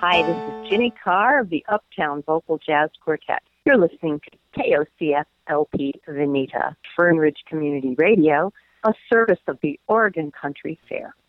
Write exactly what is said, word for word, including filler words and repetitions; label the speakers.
Speaker 1: Hi, this is Ginny Carr of the Uptown Vocal Jazz Quartet. You're listening to K O C F L P Veneta, Fern Ridge Community Radio, a service of the Oregon Country Fair.